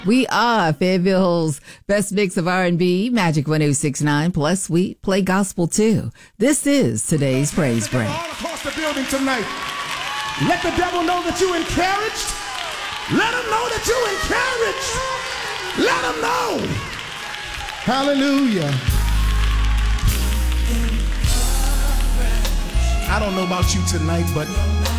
We are Fayetteville's best mix of R&B, Magic 106.9, plus we play gospel too. This is today's Praise Break. All across the building tonight. Let the devil know that you're encouraged. Let him know that you're encouraged. Let him know. Hallelujah. I don't know about you tonight, but